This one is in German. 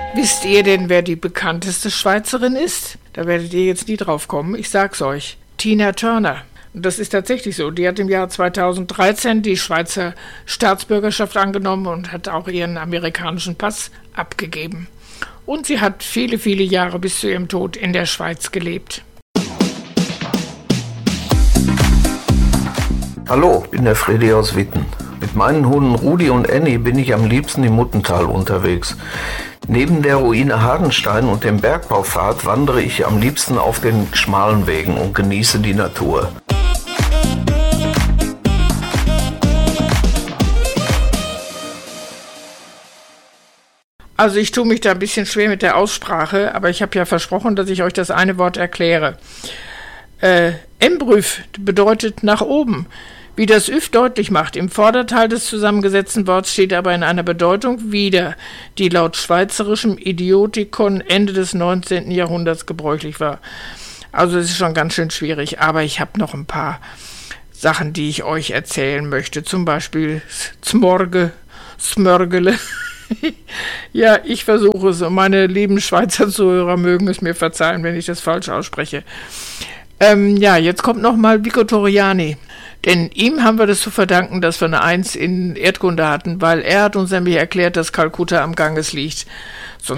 Wisst ihr denn, wer die bekannteste Schweizerin ist? Da werdet ihr jetzt nie drauf kommen, ich sag's euch. Tina Turner. Und das ist tatsächlich so. Die hat im Jahr 2013 die Schweizer Staatsbürgerschaft angenommen und hat auch ihren amerikanischen Pass abgegeben. Und sie hat viele, viele Jahre bis zu ihrem Tod in der Schweiz gelebt. Hallo, ich bin der Freddy aus Witten. Mit meinen Hunden Rudi und Annie bin ich am liebsten im Muttental unterwegs. Neben der Ruine Hadenstein und dem Bergbaupfad wandere ich am liebsten auf den schmalen Wegen und genieße die Natur. Also ich tue mich da ein bisschen schwer mit der Aussprache, aber ich habe ja versprochen, dass ich euch das eine Wort erkläre. Embrüf bedeutet nach oben. Wie das Üf deutlich macht, im Vorderteil des zusammengesetzten Worts steht aber in einer Bedeutung wieder, die laut schweizerischem Idiotikon Ende des 19. Jahrhunderts gebräuchlich war. Also es ist schon ganz schön schwierig, aber ich habe noch ein paar Sachen, die ich euch erzählen möchte. Zum Beispiel Smörgele. Ja, ich versuche es und meine lieben Schweizer Zuhörer mögen es mir verzeihen, wenn ich das falsch ausspreche. Jetzt kommt nochmal Vico Torriani. Denn ihm haben wir das zu verdanken, dass wir eine 1 in Erdkunde hatten, weil er hat uns nämlich erklärt, dass Kalkutta am Ganges liegt. Sonst